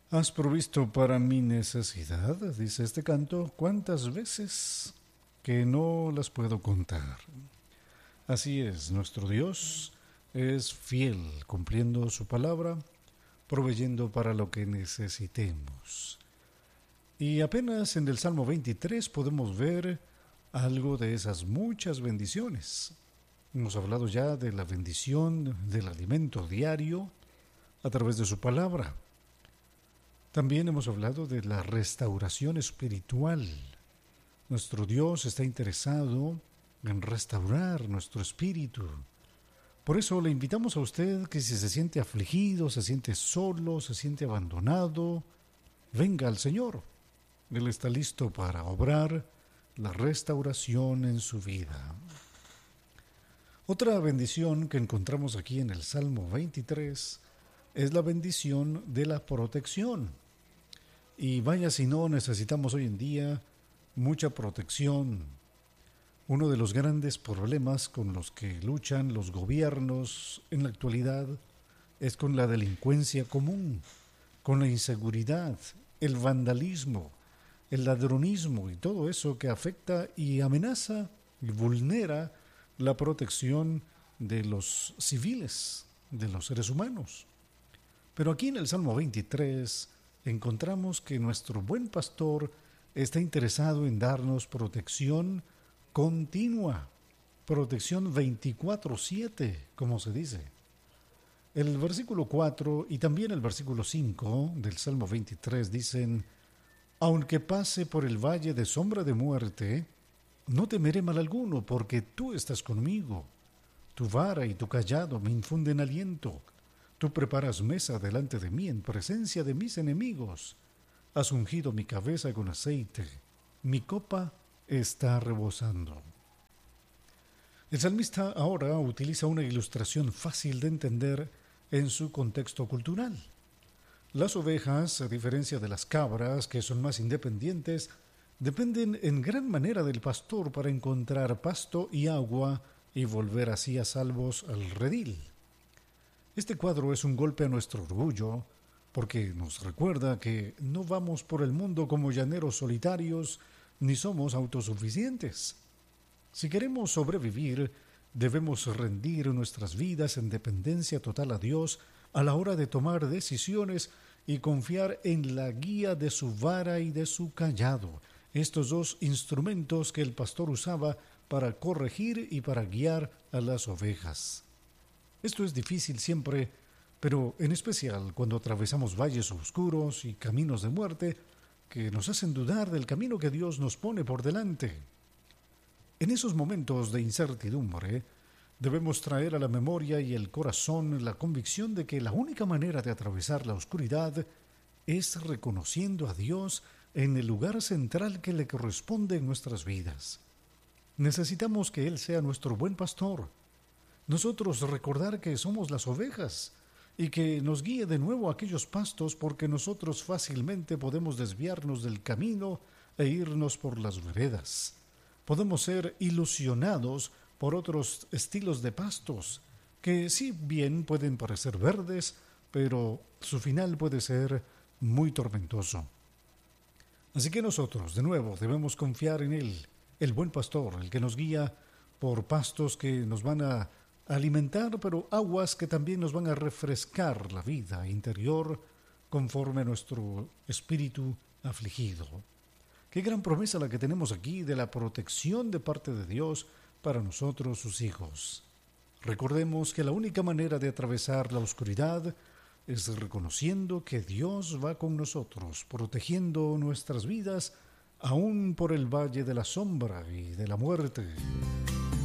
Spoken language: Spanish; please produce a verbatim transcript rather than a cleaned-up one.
Has provisto para mi necesidad, dice este canto, cuántas veces que no las puedo contar. Así es, nuestro Dios es fiel, cumpliendo su palabra, proveyendo para lo que necesitemos. Y apenas en el Salmo veintitrés podemos ver algo de esas muchas bendiciones. Hemos hablado ya de la bendición del alimento diario a través de su palabra. También hemos hablado de la restauración espiritual. Nuestro Dios está interesado en restaurar nuestro espíritu. Por eso le invitamos a usted que si se siente afligido, se siente solo, se siente abandonado, venga al Señor. Él está listo para obrar la restauración en su vida. Otra bendición que encontramos aquí en el Salmo veintitrés es la bendición de la protección. Y vaya si no necesitamos hoy en día mucha protección. Uno de los grandes problemas con los que luchan los gobiernos en la actualidad es con la delincuencia común, con la inseguridad, el vandalismo, el ladronismo y todo eso que afecta y amenaza y vulnera la protección de los civiles, de los seres humanos. Pero aquí en el Salmo veintitrés encontramos que nuestro buen pastor está interesado en darnos protección continua, protección veinticuatro siete, como se dice. El versículo cuatro y también el versículo cinco del Salmo veintitrés dicen: aunque pase por el valle de sombra de muerte, no temeré mal alguno, porque tú estás conmigo. Tu vara y tu cayado me infunden aliento. Tú preparas mesa delante de mí en presencia de mis enemigos. Has ungido mi cabeza con aceite. Mi copa está rebosando. El salmista ahora utiliza una ilustración fácil de entender en su contexto cultural. Las ovejas, a diferencia de las cabras, que son más independientes, dependen en gran manera del pastor para encontrar pasto y agua y volver así a salvos al redil. Este cuadro es un golpe a nuestro orgullo, porque nos recuerda que no vamos por el mundo como llaneros solitarios, ni somos autosuficientes. Si queremos sobrevivir, debemos rendir nuestras vidas en dependencia total a Dios a la hora de tomar decisiones y confiar en la guía de su vara y de su cayado, estos dos instrumentos que el pastor usaba para corregir y para guiar a las ovejas. Esto es difícil siempre, pero en especial cuando atravesamos valles oscuros y caminos de muerte que nos hacen dudar del camino que Dios nos pone por delante. En esos momentos de incertidumbre, debemos traer a la memoria y el corazón la convicción de que la única manera de atravesar la oscuridad es reconociendo a Dios en el lugar central que le corresponde en nuestras vidas. Necesitamos que Él sea nuestro buen pastor. Nosotros recordar que somos las ovejas y que nos guíe de nuevo a aquellos pastos, porque nosotros fácilmente podemos desviarnos del camino e irnos por las veredas. Podemos ser ilusionados por otros estilos de pastos, que si bien pueden parecer verdes, pero su final puede ser muy tormentoso. Así que nosotros, de nuevo, debemos confiar en Él, el buen pastor, el que nos guía por pastos que nos van a alimentar, pero aguas que también nos van a refrescar la vida interior conforme a nuestro espíritu afligido. Qué gran promesa la que tenemos aquí de la protección de parte de Dios para nosotros, sus hijos. Recordemos que la única manera de atravesar la oscuridad es reconociendo que Dios va con nosotros, protegiendo nuestras vidas, aún por el valle de la sombra y de la muerte.